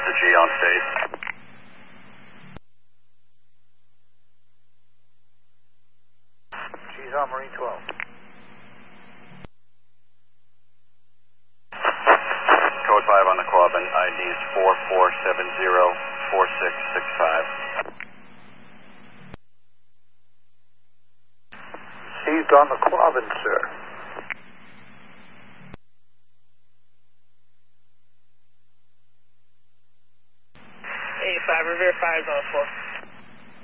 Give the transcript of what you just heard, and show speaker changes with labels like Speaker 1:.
Speaker 1: Roger, G on state.
Speaker 2: G's on Marine 12.
Speaker 1: Code 5 on the Quabbin, ID is 44704665.
Speaker 2: Seized on the Quabbin, sir.
Speaker 3: A5, Revere 5 is on 4.